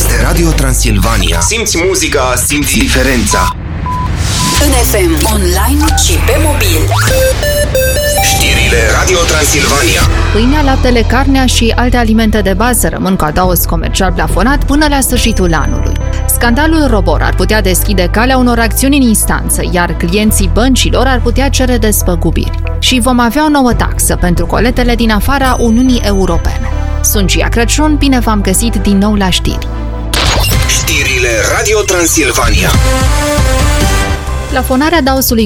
Este Radio Transilvania. Simți muzica, simți diferența. În FM, online și pe mobil. Știrile Radio Transilvania. Pâinea, laptele, carnea și alte alimente de bază rămân cu adaos comercial plafonat până la sfârșitul anului. Scandalul Robor ar putea deschide calea unor acțiuni în instanță, iar clienții băncilor ar putea cere despăgubiri. Și vom avea o nouă taxă pentru coletele din afara Uniunii Europene. Sunt Gia Crăciun, bine v-am găsit din nou la știri. Știrile Radio Transilvania. Plafonarea adaosului